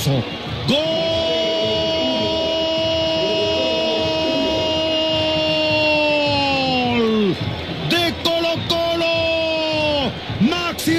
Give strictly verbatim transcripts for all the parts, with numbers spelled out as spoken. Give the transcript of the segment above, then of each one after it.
golazo. ¡Gol de Colo-Colo! Maxi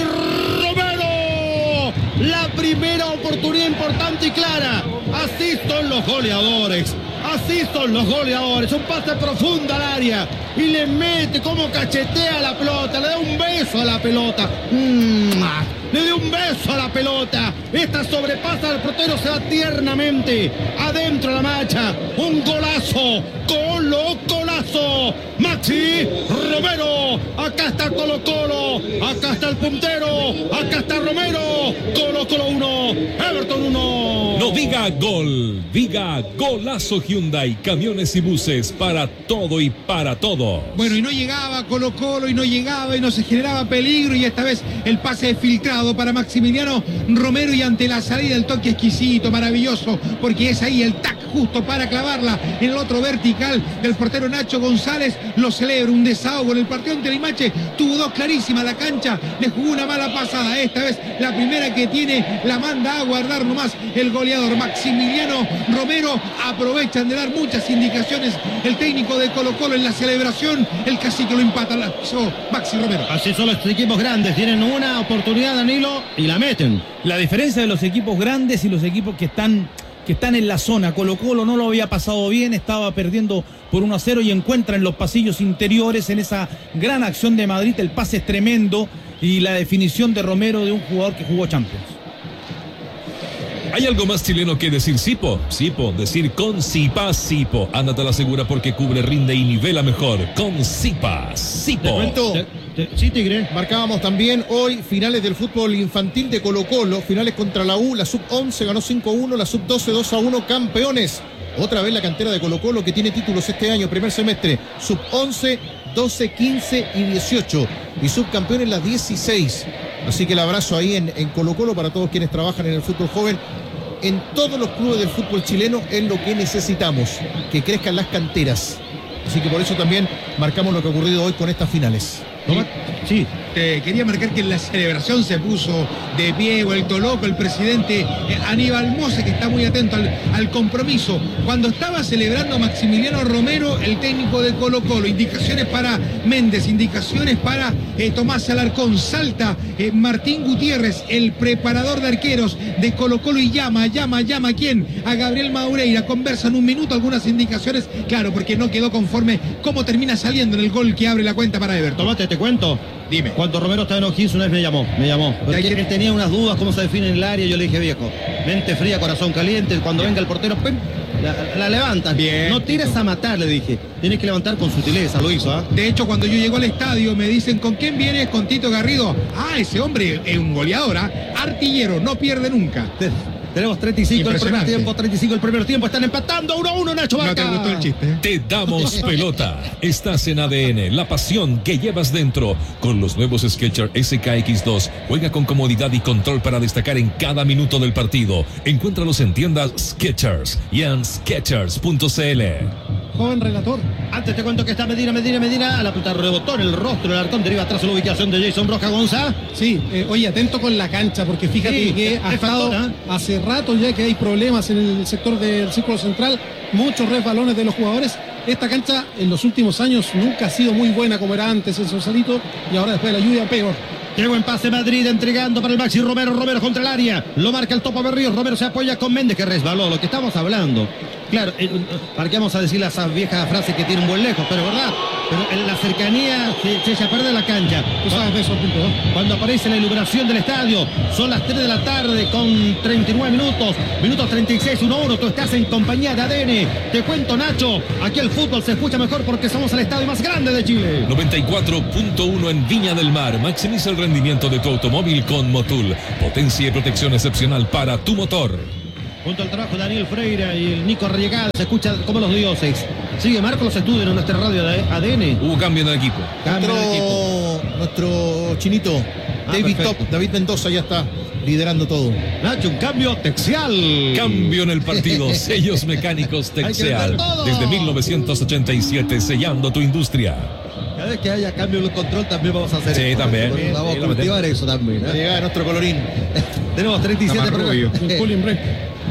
Romero. La primera oportunidad importante y clara. Así son los goleadores. Así son los goleadores. Un pase profundo al área. Y le mete como cachetea la pelota. Le da un beso a la pelota. ¡Mua! Le dio un beso a la pelota. Esta sobrepasa al portero, se va tiernamente adentro de la mancha. Un golazo. Colo, golazo. Maxi Romero. Acá está Colo Colo. Acá está el puntero. Acá está Romero. Colo Colo uno. Everton uno. No diga gol. Diga golazo. Hyundai. Camiones y buses para todo y para todo. Bueno, y no llegaba Colo Colo y no llegaba y no se generaba peligro. Y esta vez el pase filtrado para Maximiliano Romero, y ante la salida el toque exquisito, maravilloso, porque es ahí el tac justo para clavarla en el otro vertical del portero Nacho González. Lo celebra, un desahogo en el partido ante Limache. Tuvo dos clarísimas, la cancha le jugó una mala pasada. Esta vez la primera que tiene la manda a guardar nomás el goleador Maximiliano Romero. Aprovechan de dar muchas indicaciones el técnico de Colo Colo en la celebración. El cacique lo empata, la hizo Maxi Romero. Así son los equipos grandes, tienen una oportunidad, Danilo, y la meten. La diferencia de los equipos grandes y los equipos que están que están en la zona. Colo Colo no lo había pasado bien, estaba perdiendo por uno a cero y encuentra en los pasillos interiores, en esa gran acción de Madrid, el pase es tremendo y la definición de Romero, de un jugador que jugó Champions. ¿Hay algo más chileno que decir Sipo? Sipo, decir con Sipa, Sipo. Ándate a la segura porque cubre, rinde y nivela mejor. Con Sipa, Sipo. Te cuento. Te, te, sí, Tigre. Marcábamos también hoy finales del fútbol infantil de Colo Colo. Finales contra la U. La sub once ganó cinco a uno. La sub doce dos a uno. Campeones. Otra vez la cantera de Colo Colo que tiene títulos este año, primer semestre. sub once, doce, quince y dieciocho. Y subcampeones las dieciséis. Así que el abrazo ahí en, en Colo Colo para todos quienes trabajan en el fútbol joven. En todos los clubes del fútbol chileno es lo que necesitamos, que crezcan las canteras. Así que por eso también marcamos lo que ha ocurrido hoy con estas finales. ¿Toma? Sí, te quería marcar que en la celebración se puso de pie, vuelto loco, el presidente Aníbal Mose, que está muy atento al, al compromiso. Cuando estaba celebrando Maximiliano Romero, el técnico de Colo Colo, indicaciones para Méndez, indicaciones para eh, Tomás Alarcón, salta eh, Martín Gutiérrez, el preparador de arqueros de Colo Colo, y llama, llama, llama, ¿a quién? A Gabriel Maureira. Conversan un minuto, algunas indicaciones, claro, porque no quedó conforme cómo termina saliendo en el gol que abre la cuenta para Everton. Tomate, te cuento. Dime. Cuando Romero estaba en O'Higgins una vez me llamó, me llamó. Porque que... él tenía unas dudas cómo se define en el área. Yo le dije, viejo, mente fría, corazón caliente. Cuando venga el portero, ¡pum!, la, la levantas. Bien. No tires a matar, le dije. Tienes que levantar con sutileza, lo hizo, ¿ah? ¿eh? De hecho, cuando yo llego al estadio me dicen, ¿con quién vienes? Con Tito Garrido. Ah, ese hombre es un goleador, ¿eh? Artillero, no pierde nunca. Tenemos treinta y cinco el primer tiempo, treinta y cinco el primer tiempo, están empatando uno a uno, Nacho Vaca. No te gustó el chiste, ¿eh? Te damos pelota. Estás en A D N, la pasión que llevas dentro. Con los nuevos Skechers S K X dos, juega con comodidad y control para destacar en cada minuto del partido. Encuéntralos en tiendas Skechers y en skechers punto c l. Joven relator. Antes te cuento que está Medina, Medina, Medina. A la pelota rebotó en el rostro del Arcón. Deriva atrás a la ubicación de Jason Broja Gonza. Sí, eh, oye, atento con la cancha, porque fíjate Sí, que es ha estado factor, ¿eh? hace rato ya que hay problemas en el sector del círculo central. Muchos resbalones de los jugadores. Esta cancha en los últimos años nunca ha sido muy buena como era antes en Sausalito, y ahora después de la lluvia peor. Qué buen pase Madrid entregando para el Maxi Romero. Romero contra el área. Lo marca el Topo Berríos. Romero se apoya con Méndez, que resbaló. Lo que estamos hablando. Claro, eh, ¿para qué vamos a decir esa vieja frase que tiene un buen lejos? Pero verdad. Pero en la cercanía se, se echa pierde la cancha. Tú sabes de eso, Pinto, ¿no? Cuando aparece la iluminación del estadio, son las tres de la tarde con treinta y nueve minutos. Minutos treinta y seis, uno a uno. Tú estás en compañía de A D N. Te cuento, Nacho. Aquí el fútbol se escucha mejor porque somos el estadio más grande de Chile. noventa y cuatro punto uno en Viña del Mar. Maximiza el rendimiento de tu automóvil con Motul. Potencia y protección excepcional para tu motor. Junto al trabajo de Daniel Freire y el Nico Arriagada, se escucha como los dioses. Sigue Marco los estudios en nuestra radio de A D N. Hubo cambio en el equipo. Cambio Nuestro, de equipo. nuestro chinito, Ah, David perfecto. Top, David Mendoza ya está liderando todo. Nacho, un cambio Texial. Cambio en el partido. Sellos mecánicos Hay que Texeal. vender todo. Desde mil novecientos ochenta y siete, sellando tu industria. Cada vez que haya cambio en el control también vamos a hacer Sí, eso. también. Vamos Sí, a lo cultivar eso también, ¿eh? Llega nuestro colorín. Tenemos treinta y siete Está más rubio. El cooling break.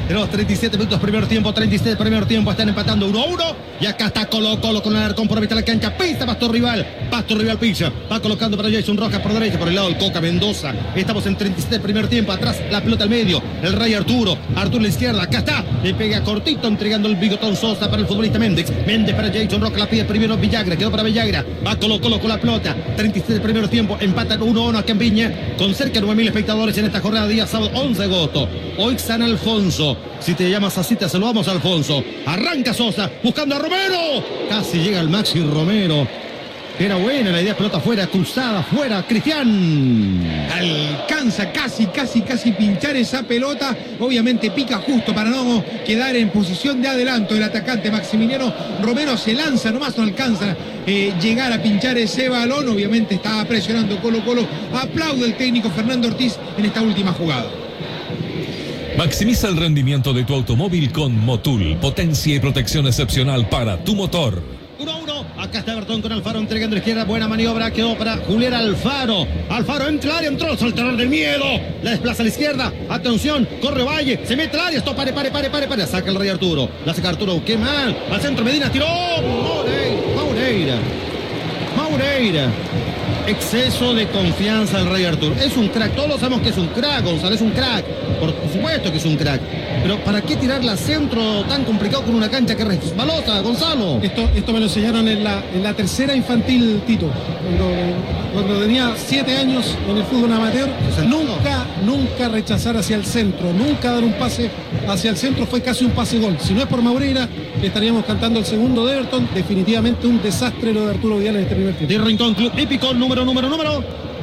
De los treinta y siete minutos primer tiempo, treinta y siete primer tiempo, están empatando uno a uno. Y acá está Colo Colo con el arcón por la mitad de la cancha. Pisa Pasto Rival, Pasto Rival pisa. Va colocando para Jason Rojas por derecha, por el lado del Coca Mendoza. Estamos en treinta y siete primer tiempo, atrás la pelota al medio. El Rey Arturo, Arturo a la izquierda, acá está. Le pega cortito, entregando el bigotón Sosa para el futbolista Méndez. Méndez para Jason Rojas, la pide primero Villagra, quedó para Villagra. Va Colo Colo con la pelota. treinta y siete primer tiempo, empatan uno a uno acá en Viña, con cerca de nueve mil espectadores en esta jornada día sábado once de agosto. Hoy San Alfonso. Si te llamas así, te saludamos, Alfonso. Arranca Sosa, buscando a Romero. Casi llega el Maxi Romero. Era buena la idea, pelota fuera, cruzada, fuera, Cristian. Alcanza casi, casi, casi pinchar esa pelota. Obviamente pica justo para no quedar en posición de adelanto el atacante Maximiliano Romero. Se lanza, nomás no alcanza eh, llegar a pinchar ese balón. Obviamente estaba presionando Colo Colo. Aplaude el técnico Fernando Ortiz en esta última jugada. Maximiza el rendimiento de tu automóvil con Motul. Potencia y protección excepcional para tu motor. uno a uno. Acá está Bertón con Alfaro entregando a la izquierda. Buena maniobra. Quedó para Julián Alfaro. Alfaro entra al área. Entró el saltador del miedo. La desplaza a la izquierda. Atención. Corre Valle. Se mete al área. Esto pare, pare, pare, pare, pare. Saca el Rey Arturo. La saca Arturo. Qué mal. Al centro Medina. Tiró. Maureira. Maureira. Exceso de confianza al Rey Arturo. Es un crack. Todos lo sabemos que es un crack, Gonzalo. Es un crack. Por supuesto que es un crack. Pero ¿para qué tirarla a centro tan complicado con una cancha que es resbalosa, Gonzalo? Esto, esto me lo enseñaron en la, en la tercera infantil, Tito. Cuando, cuando tenía siete años en el fútbol amateur, nunca, nunca rechazar hacia el centro, nunca dar un pase hacia el centro, fue casi un pase gol. Si no es por Maureira, estaríamos cantando el segundo de Everton. Definitivamente un desastre lo de Arturo Vidal en este primer tiempo. De Rincón Club Hípico, número, número, número.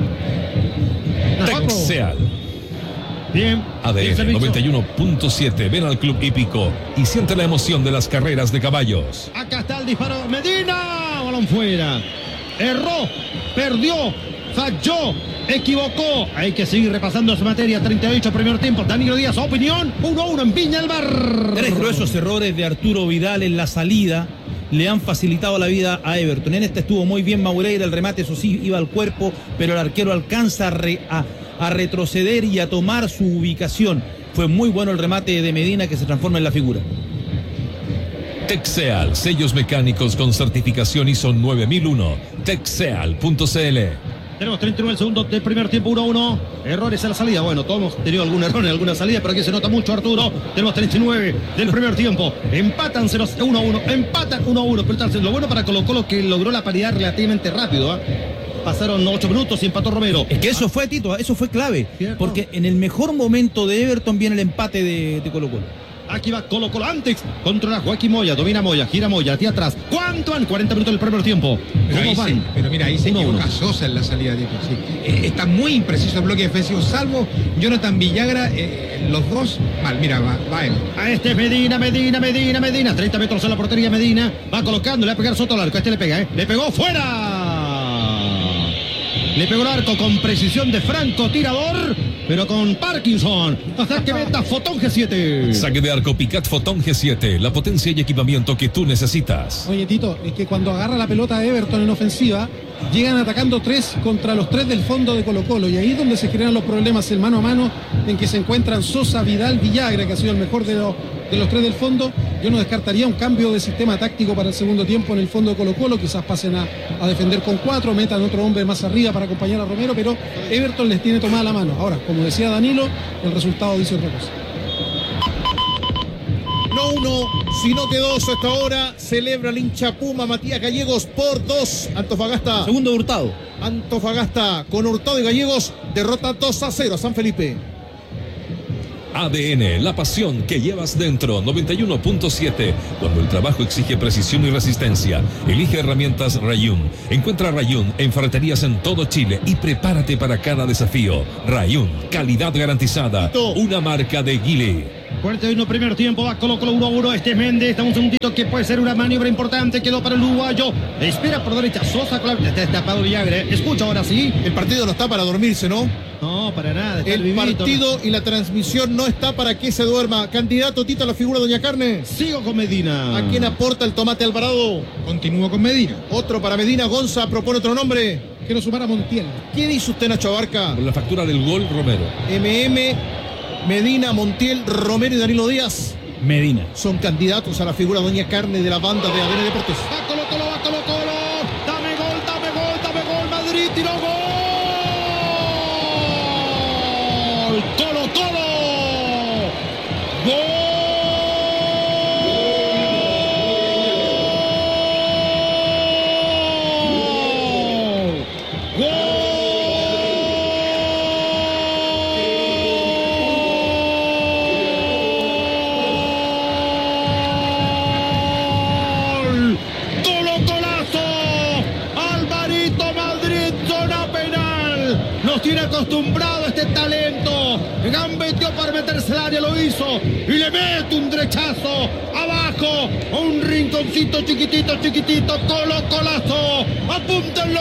Texeal. Bien. A D N noventa y uno punto siete. Ven al Club Hípico y siente la emoción de las carreras de caballos. Acá está el disparo. Medina. Balón fuera. Erró. Perdió. Falló. Equivocó. Hay que seguir repasando su materia. treinta y ocho primer tiempo. Danilo Díaz, opinión. uno a uno en Viña del Mar. Tres gruesos errores de Arturo Vidal en la salida le han facilitado la vida a Everton. En este estuvo muy bien Maureira. El remate, eso sí, iba al cuerpo, pero el arquero alcanza a, re, a a retroceder y a tomar su ubicación. Fue muy bueno el remate de Medina, que se transforma en la figura. Texeal, sellos mecánicos con certificación I S O nueve mil uno. Texeal punto c l. Tenemos treinta y nueve segundos del primer tiempo, uno a uno. Errores a la salida. Bueno, todos hemos tenido algún error en alguna salida, pero aquí se nota mucho, Arturo. Tenemos treinta y nueve del primer tiempo. Empatan uno a uno. Empatan uno a uno. Pero lo bueno para Colo Colo que logró la paridad relativamente rápido, ¿eh? Pasaron ocho minutos y empató Romero. Es que eso fue, Tito, eso fue clave. ¿Cierto? Porque en el mejor momento de Everton viene el empate de, de Colo Colo. Aquí va Colo Colo antes. Controla Joaquín Moya, domina Moya, gira Moya, hacia atrás. ¿Cuánto han? cuarenta minutos del primer tiempo. Pero, ahí se, pero mira, ahí se equivoca Sosa en la salida, Tito. Sí. Eh, está muy impreciso el bloque defensivo, salvo Jonathan Villagra. Eh, los dos, mal, mira, va, va él. A este es Medina, Medina, Medina, Medina. treinta metros en la portería, Medina. Va colocando, le va a pegar Soto al arco. Este le pega, ¿eh? Le pegó fuera. Le pegó el arco con precisión de franco tirador, pero con Parkinson. Hasta que meta Fotón G siete. Saque de arco Picat Fotón G siete. La potencia y equipamiento que tú necesitas. Oye, Tito, es que cuando agarra la pelota de Everton en ofensiva, llegan atacando tres contra los tres del fondo de Colo Colo. Y ahí es donde se generan los problemas, el mano a mano, en que se encuentran Sosa, Vidal, Villagra, que ha sido el mejor de los, de los tres del fondo. Yo no descartaría un cambio de sistema táctico para el segundo tiempo en el fondo de Colo Colo. Quizás pasen a, a defender con cuatro, metan otro hombre más arriba para acompañar a Romero, pero Everton les tiene tomada la mano. Ahora, como decía Danilo, el resultado dice otra cosa. No uno, sino que dos. Hasta ahora celebra el hincha Puma Matías Gallegos por dos. Antofagasta. Segundo Hurtado. Antofagasta con Hurtado y Gallegos derrota dos a cero a San Felipe. A D N, la pasión que llevas dentro. noventa y uno punto siete. Cuando el trabajo exige precisión y resistencia, elige herramientas Rayun. Encuentra Rayun en ferreterías en todo Chile y prepárate para cada desafío. Rayun, calidad garantizada. Una marca de Guile. cuarenta y uno primer tiempo, va Colo Colo uno a uno. Este es Méndez, está un segundito que puede ser una maniobra importante. Quedó para el uruguayo. Espera por derecha Sosa, está destapado Villagra. Escucha ahora sí. El partido no está para dormirse, ¿no? No, para nada. Está el el partido y la transmisión no está para que se duerma. Candidato Tito a la figura Doña Carne. Sigo con Medina. ¿A quién aporta el tomate Alvarado? Continúo con Medina. Otro para Medina. Gonza propone otro nombre. Quiero sumar a Montiel. ¿Qué dice usted, Nacho Abarca? Por la factura del gol, Romero. M M Medina, Montiel, Romero y Danilo Díaz Medina. son candidatos a la figura Doña Carne de la banda de A D N Deportes. Va Colo Colo, va Colo Colo. Dame gol, dame gol, dame gol. Madrid tiró gol. Colo Colo. Gol. Tiene acostumbrado este talento. Gambeteó para meterse al área, lo hizo. Y le mete un derechazo abajo. A un rinconcito chiquitito, chiquitito. Colo Colazo. Apúntenlo.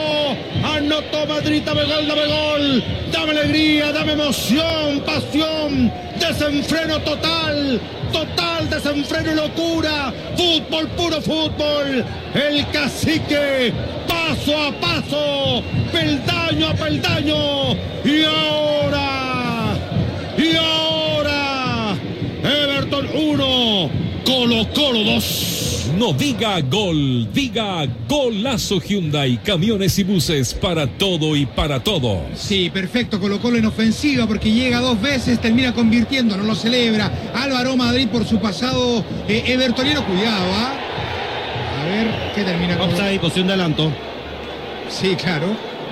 Anotó Madrid. Dame gol, dame gol. Dame alegría, dame emoción, pasión. Desenfreno total. Total desenfreno y locura. Fútbol, puro fútbol. El cacique. Paso a paso, peldaño a peldaño, y ahora, y ahora, Everton uno, Colo Colo dos. No diga gol, diga golazo. Hyundai, camiones y buses para todo y para todos. Sí, perfecto, Colo Colo en ofensiva porque llega dos veces, termina convirtiendo, no lo celebra. Álvaro Madrid por su pasado eh, evertoniano, cuidado, ¿ah? ¿eh? A ver, ¿qué termina con? Offside, posición de adelanto. Sí, claro.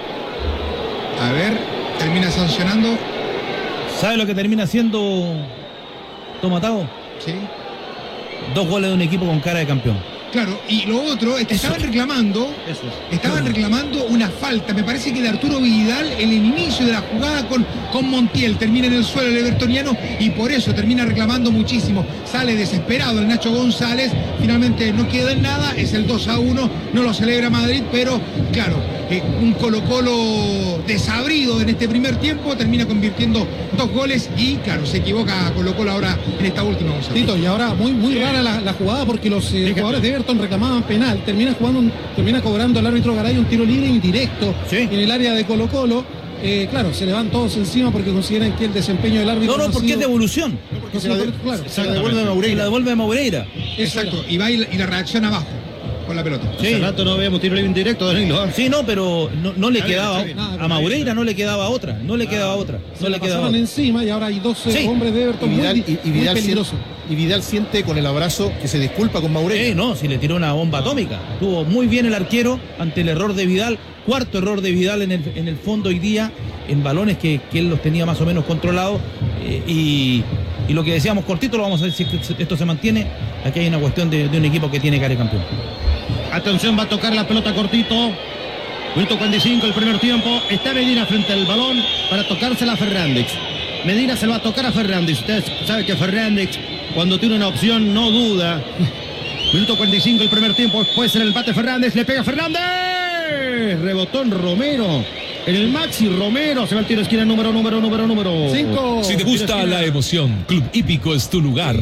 A ver, termina sancionando. ¿Sabe lo que termina haciendo Tomatao? Sí. Dos goles de un equipo con cara de campeón. Claro, y lo otro es que Eso. estaban reclamando, Eso es. estaban reclamando una falta, me parece que de Arturo Vidal en el inicio de la jugada con, con Montiel, termina en el suelo el evertoniano y por eso termina reclamando muchísimo. Sale desesperado el Nacho González, finalmente no queda en nada, es el dos a uno, no lo celebra Madrid, pero claro, eh, un Colo Colo desabrido en este primer tiempo, termina convirtiendo dos goles y claro, se equivoca Colo Colo ahora en esta última. Tito, y ahora muy muy rara la, la jugada porque los eh, jugadores de Everton reclamaban penal, termina jugando un- termina cobrando el árbitro Garay un tiro libre indirecto Sí. en el área de Colo Colo. Eh, claro, se le van todos encima porque consideran que el desempeño del árbitro No, no, ha porque es sido- devolución. no Se la, de- claro. se la devuelve a Y la Maureira. devuelve a Maureira. Exacto, y va y la, y la reacción abajo con la pelota. Sí. Hace rato no vemos tiro libre indirecto, Danilo. Sí, no, pero no, no le Está bien, quedaba está bien. Nada, a Maureira, no le quedaba otra, no le quedaba otra, Se no la le quedaba pasaron otra. encima y ahora hay dos eh, Sí. hombres de Y Everton Vidal, muy, y, y muy Vidal peligrosos. siente, y Vidal siente con el abrazo que se disculpa con Maureira. Eh, no, si le tiró una bomba atómica. Estuvo muy bien el arquero ante el error de Vidal. Cuarto error de Vidal en el, en el fondo hoy día, en balones que, que él los tenía más o menos controlados. Eh, y, y lo que decíamos cortito, lo vamos a ver si esto se mantiene. Aquí hay una cuestión de, de un equipo que tiene cara de campeón. Atención, va a tocar la pelota cortito. Minuto cuarenta y cinco, el primer tiempo. Está Medina frente al balón para tocársela a Fernández. Medina se lo va a tocar a Fernández. Usted sabe que Fernández, cuando tiene una opción, no duda. Minuto cuarenta y cinco, el primer tiempo. Puede ser el empate Fernández. Le pega Fernández. Rebotó en Romero. En el Maxi Romero. Se va el tiro de esquina número, número, número, número. Cinco. Si te gusta la emoción, Club Hípico es tu lugar.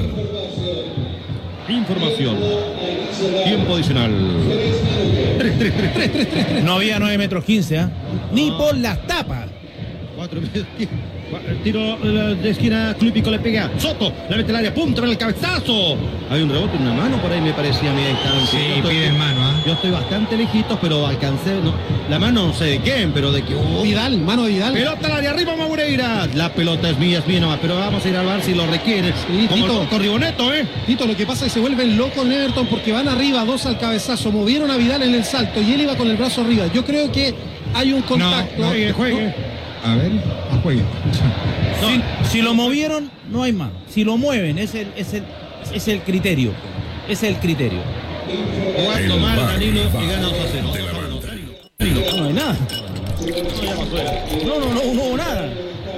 Información. Tiempo adicional. tres, tres, tres, tres, tres, tres. No había nueve metros quince, ¿ah? Ni por las tapas. Cuatro. El tiro de esquina, Club Hípico le pega. Soto, la mete al área, punta en el cabezazo. Hay un rebote, una mano por ahí me parecía a mi distancia. Sí, Yo estoy- piden mano, ¿ah? Yo estoy bastante lejitos, pero alcancé. No, la mano no sé de quién, pero de que. oh, Vidal, mano de Vidal. pelota al área, arriba Maureira. La pelota es mía, es mía nomás, pero vamos a ir al bar si lo requiere. Sí, Como Tito. el Corriboneto, ¿eh? Tito, lo que pasa es que se vuelven locos en Everton porque van arriba, dos al cabezazo, movieron a Vidal en el salto y él iba con el brazo arriba. Yo creo que hay un contacto. no, Juegue, juegue. A ver, a juegue. Si, si lo movieron, no hay más. Si lo mueven, es el, es el, es el criterio. Es el criterio. Jugando mal, Danilo, y gana dos a cero. No hay nada. No, no, no, no hubo nada.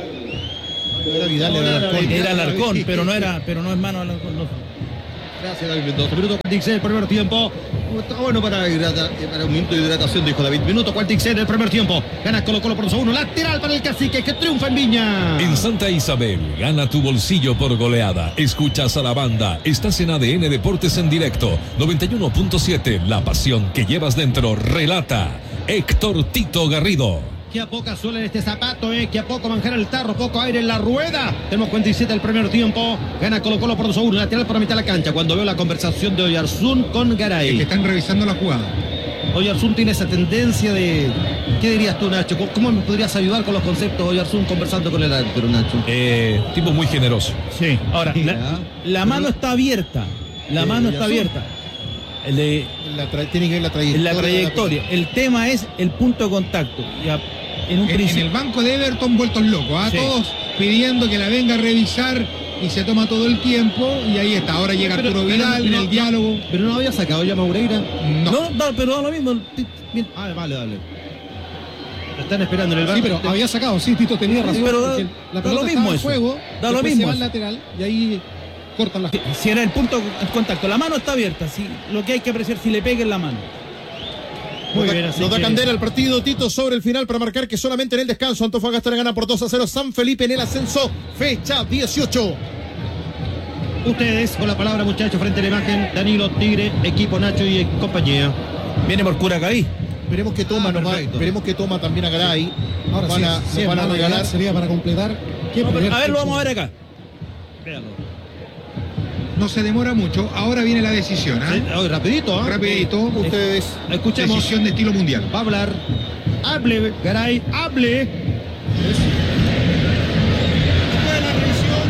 Era Vidal, era Alarcón. Era Alarcón, pero no era, pero no es mano Alarcón. No. Gracias, David Mendoza. Minuto cuarenta y seis del primer tiempo. Está bueno para, hidrata- para un minuto de hidratación, dijo David. Minuto cuarenta y seis del primer tiempo. Gana Colo Colo por dos a uno. Lateral para el Cacique, que triunfa en Viña. En Santa Isabel, gana tu bolsillo por goleada. Escuchas a la banda. Estás en A D N Deportes en directo. noventa y uno punto siete. La pasión que llevas dentro. Relata Héctor Tito Garrido. Que a poca suela en este zapato, eh, que a poco manjar el tarro, poco aire en la rueda. Tenemos cuarenta y siete del primer tiempo. Gana Colo Colo por dos a uno, lateral por la mitad de la cancha. Cuando veo la conversación de Oyarzún con Garay. Que están revisando la jugada. Oyarzún tiene esa tendencia de... ¿Qué dirías tú, Nacho? ¿Cómo me podrías ayudar con los conceptos de Oyarzún conversando con el árbitro, Nacho? Eh, tipo muy generoso. Sí. Ahora, Mira. la, la mano está abierta. La Eh, mano está Oyarzún. abierta. El de, La tra- tiene que ver la en trayectoria. la trayectoria. El tema es el punto de contacto. Y a- en un En, en principio. el banco de Everton vueltos locos, ¿ah? Sí. Todos pidiendo que la venga a revisar y se toma todo el tiempo y ahí está. Ahora llega Pero- Arturo pero- Vidal en no, el no, diálogo. Pero no había sacado ya Maureira. No. No, no, pero da lo mismo. Bien. Ah, vale, dale. Lo están esperando en el Sí, banco. pero había sacado, sí, Tito tenía razón. Pero da- porque da la lo pelota mismo estaba en eso. juego, Da lo después mismo se va al eso. lateral y ahí cortan las. Si era el punto de contacto. La mano está abierta. Si, lo que hay que apreciar si le pega en la mano. Muy Nos da- bien, así nos da que- candela el partido, Tito, sobre el final para marcar que solamente en el descanso Antofagasta le gana por dos a cero San Felipe en el ascenso, fecha dieciocho. Ustedes con la palabra, muchachos, frente a la imagen. Danilo, Tigre, equipo Nacho y compañía. Viene por Curacaví. Veremos que toma, Ah, nos va- perfecto. veremos que toma también a Garay. Ahora Van sí, a, sí, nos van a van a regalar. sería para completar. ¿Qué No, pero, primer a ver, lo tiempo? vamos a ver acá. No se demora mucho. Ahora viene la decisión, ¿ah? Sí, oh, rapidito, ¿ah? Rapidito. Ustedes. Escuchemos. Decisión de estilo mundial. Va a hablar. Hable, Garay, hable. Buena revisión.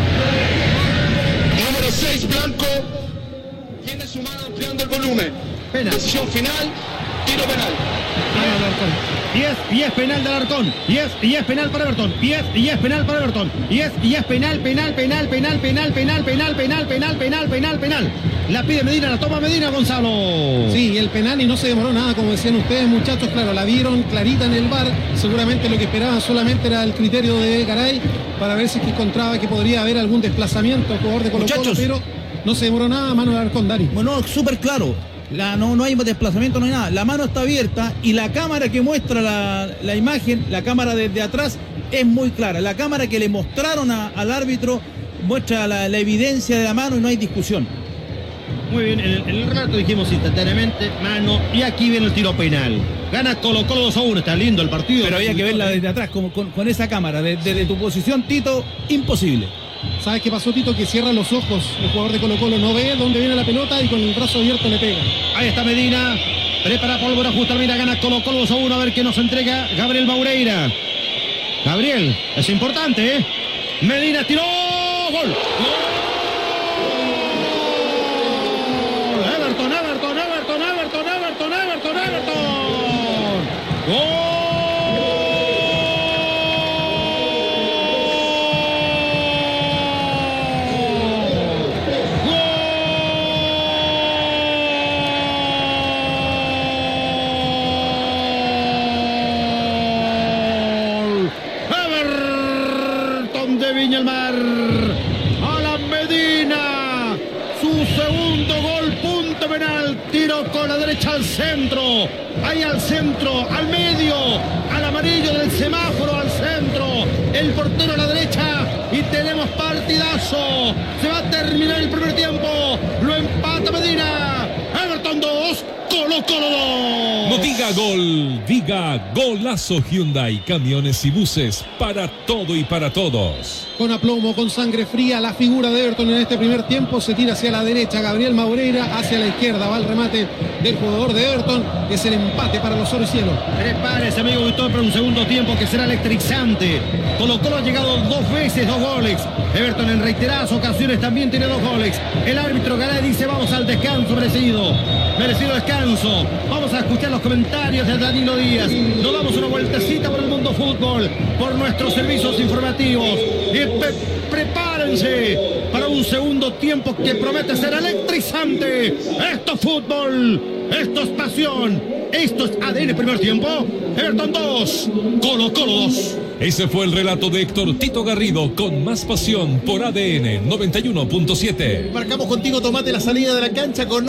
Número seis, Blanco. Tiene su mano ampliando el volumen. Penal. Decisión final. Tiro penal. Y es, y es penal de Alarcón. Y es, y es penal para Everton. Y es, y es penal para Everton. Y es, y es penal, penal, penal, penal, penal, penal, penal, penal, penal, penal, penal, penal. La pide Medina, la toma Medina, Gonzalo. Sí, el penal y no se demoró nada, como decían ustedes, muchachos. Claro, la vieron clarita en el V A R. Seguramente lo que esperaban solamente era el criterio de Garay para ver si es que encontraba que podría haber algún desplazamiento al jugador de Colo Colo, Muchachos. pero no se demoró nada, mano de Alarcón, Dari. Bueno, súper claro. La, no, no hay desplazamiento, no hay nada. La mano está abierta y la cámara que muestra la, la imagen, la cámara desde atrás, es muy clara. La cámara que le mostraron a- al árbitro muestra la, la evidencia de la mano y no hay discusión. Muy bien, en el, en el relato dijimos instantáneamente, mano, y aquí viene el tiro penal. Gana Colo Colo dos a uno, está lindo el partido. Pero había que verla desde atrás, como, con, con esa cámara. De- Desde tu posición, Tito, imposible. ¿Sabes qué pasó, Tito? Que cierra los ojos. El jugador de Colo Colo no ve dónde viene la pelota y con el brazo abierto le pega. Ahí está Medina, prepara pólvora, justa, mira, gana Colo Colo dos a uno, a ver qué nos entrega Gabriel Maureira. Gabriel, es importante, ¿eh? Medina tiró, gol. ¡Gol! Everton, Everton, Everton, Everton, Everton, Everton, Everton. ¡Gol! Everton de Viña del Mar. Alan Medina. Su segundo gol, punto penal. Tiro con la derecha al centro. Ahí al centro, al medio. Al amarillo del semáforo, al centro. El portero a la derecha. Y tenemos partidazo. Se va a terminar el primer tiempo. Lo empata Medina. Everton dos. Colo Colo dos. No diga gol, diga golazo. Hyundai, camiones y buses, para todo y para todos. Con aplomo, con sangre fría, la figura de Everton en este primer tiempo se tira hacia la derecha, Gabriel Maureira hacia la izquierda, va el remate del jugador de Everton, es el empate para los oricielos. Prepárese, amigo Víctor, para un segundo tiempo que será electrizante. Colo Colo ha llegado dos veces, dos goles. Everton en reiteradas ocasiones también tiene dos goles. El árbitro Garay dice vamos al descanso merecido. Merecido descanso. Vamos a escuchar los comentarios de Danilo Díaz. Nos damos una vueltecita por el mundo fútbol, por nuestros servicios informativos. Y pre- prepárense para un segundo tiempo que promete ser electrizante. Esto es fútbol, esto es pasión, esto es A D N primer tiempo. Everton dos, Colo Colo dos. Ese fue el relato de Héctor Tito Garrido con más pasión por A D N noventa y uno punto siete. Marcamos contigo, Tomate, la salida de la cancha con